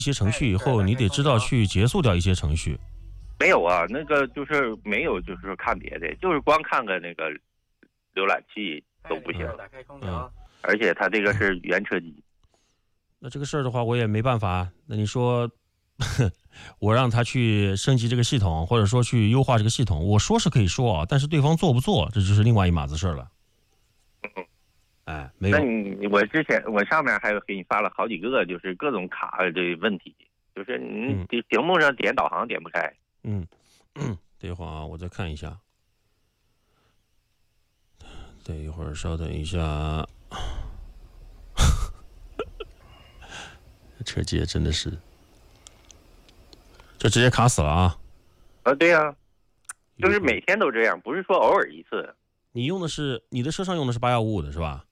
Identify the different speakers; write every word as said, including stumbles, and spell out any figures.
Speaker 1: 一些程序以后，你得知道去结束掉一些程序。
Speaker 2: 没有啊，那个就是没有，就是说看别的，就是光看个那个浏览器都不行。
Speaker 3: 打开空调，
Speaker 2: 而且它这个是原车机。
Speaker 1: 那这个事儿的话，我也没办法。那你说，我让他去升级这个系统，或者说去优化这个系统，我说是可以说啊，但是对方做不做，这就是另外一码子事儿了。
Speaker 2: 嗯，
Speaker 1: 哎，没有。
Speaker 2: 那你我之前我上面还有给你发了好几个，就是各种卡的问题，就是你屏幕上点导航点不开。
Speaker 1: 嗯，嗯等一会儿啊，我再看一下。等一会儿，稍等一下。车机真的是，就直接卡死了啊！
Speaker 2: 啊，对呀、啊，就是每天都这样，不是说偶尔一次。
Speaker 1: 你用的是你的车上用的是八幺五五的是吧？